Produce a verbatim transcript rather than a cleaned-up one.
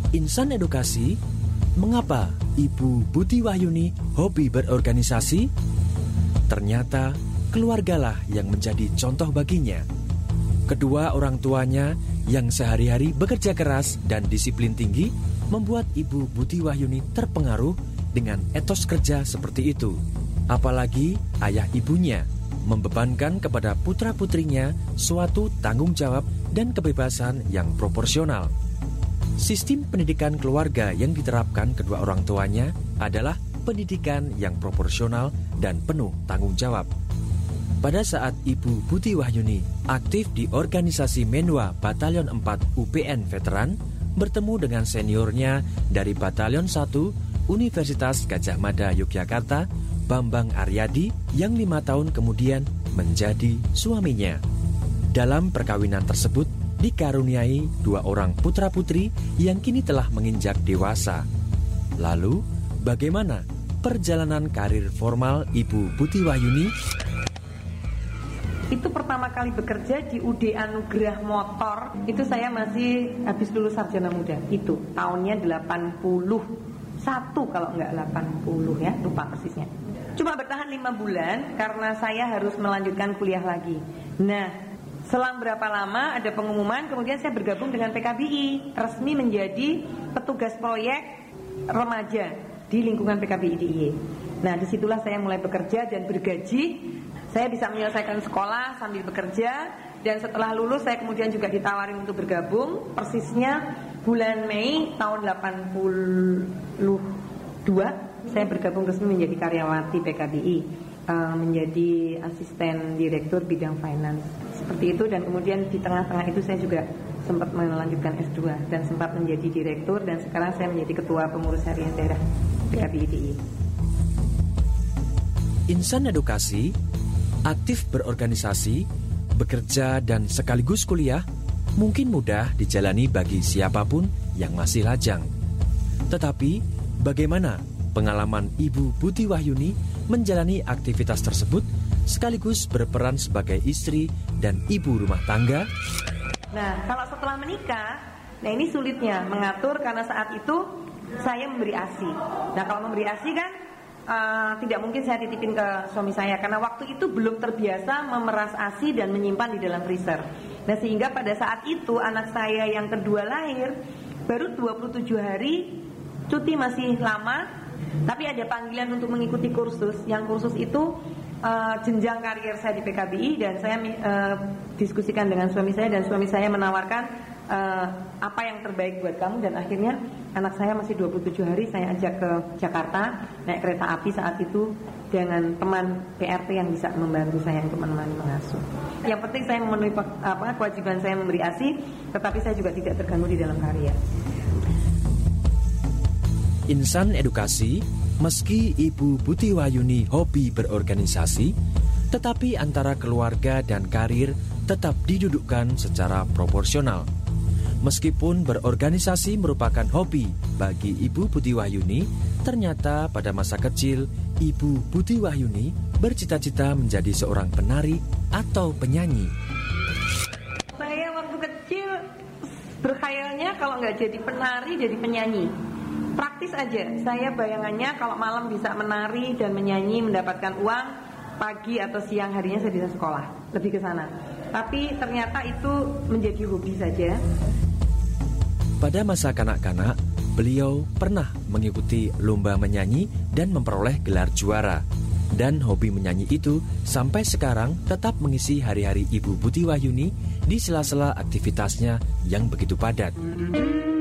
Insan Edukasi, mengapa Ibu Buti Wahyuni hobi berorganisasi? Ternyata keluargalah yang menjadi contoh baginya. Kedua orang tuanya yang sehari-hari bekerja keras dan disiplin tinggi membuat Ibu Buti Wahyuni terpengaruh dengan etos kerja seperti itu. Apalagi ayah ibunya membebankan kepada putra-putrinya suatu tanggung jawab dan kebebasan yang proporsional. Sistem pendidikan keluarga yang diterapkan kedua orang tuanya adalah pendidikan yang proporsional dan penuh tanggung jawab. Pada saat Ibu Buti Wahyuni aktif di organisasi Menwa Batalion empat U P N Veteran, bertemu dengan seniornya dari Batalion satu Universitas Gadjah Mada Yogyakarta, Bambang Aryadi, yang lima tahun kemudian menjadi suaminya. Dalam perkawinan tersebut dikaruniai dua orang putra-putri yang kini telah menginjak dewasa. Lalu, bagaimana perjalanan karir formal Ibu Buti Wahyuni? Itu pertama kali bekerja di U D Anugerah Motor. Itu saya masih habis lulus sarjana muda. Itu tahunnya delapan puluh satu kalau enggak delapan puluh ya, lupa persisnya. Cuma bertahan lima bulan karena saya harus melanjutkan kuliah lagi. Nah, selang berapa lama ada pengumuman, kemudian saya bergabung dengan P K B I, resmi menjadi petugas proyek remaja di lingkungan P K B I D I Y. Nah, disitulah saya mulai bekerja dan bergaji. Saya bisa menyelesaikan sekolah sambil bekerja, dan setelah lulus saya kemudian juga ditawarin untuk bergabung. Persisnya bulan Mei tahun delapan puluh dua saya bergabung resmi menjadi karyawati P K B I, menjadi asisten direktur bidang finance. Seperti itu, dan kemudian di tengah-tengah itu saya juga sempat melanjutkan S dua dan sempat menjadi direktur, dan sekarang saya menjadi ketua pengurus harian daerah P K B I D I Y. Insan Edukasi, aktif berorganisasi, bekerja dan sekaligus kuliah mungkin mudah dijalani bagi siapapun yang masih lajang. Tetapi bagaimana pengalaman Ibu Buti Wahyuni menjalani aktivitas tersebut sekaligus berperan sebagai istri dan ibu rumah tangga? Nah, kalau setelah menikah, nah ini sulitnya mengatur karena saat itu saya memberi ASI. Nah, kalau memberi ASI kan uh, tidak mungkin saya titipin ke suami saya karena waktu itu belum terbiasa memeras ASI dan menyimpan di dalam freezer. Nah, sehingga pada saat itu anak saya yang kedua lahir baru dua puluh tujuh hari, cuti masih lama, tapi ada panggilan untuk mengikuti kursus. Yang kursus itu Uh, jenjang karier saya di P K B I, dan saya uh, diskusikan dengan suami saya, dan suami saya menawarkan uh, apa yang terbaik buat kamu, dan akhirnya anak saya masih dua puluh tujuh hari saya ajak ke Jakarta naik kereta api saat itu dengan teman P R T yang bisa membantu saya untuk menemani mengasuh. Yang penting saya memenuhi apa, kewajiban saya memberi ASI, tetapi saya juga tidak terganggu di dalam karya. Insan Edukasi, meski Ibu Buti Wahyuni hobi berorganisasi, tetapi antara keluarga dan karir tetap didudukkan secara proporsional. Meskipun berorganisasi merupakan hobi bagi Ibu Buti Wahyuni, ternyata pada masa kecil Ibu Buti Wahyuni bercita-cita menjadi seorang penari atau penyanyi. Saya waktu kecil berkhayalnya kalau nggak jadi penari, jadi penyanyi. Praktis aja, saya bayangannya kalau malam bisa menari dan menyanyi mendapatkan uang, pagi atau siang harinya saya bisa sekolah, lebih ke sana. Tapi ternyata itu menjadi hobi saja. Pada masa kanak-kanak, beliau pernah mengikuti lomba menyanyi dan memperoleh gelar juara. Dan hobi menyanyi itu sampai sekarang tetap mengisi hari-hari Ibu Buti Wahyuni di sela-sela aktivitasnya yang begitu padat.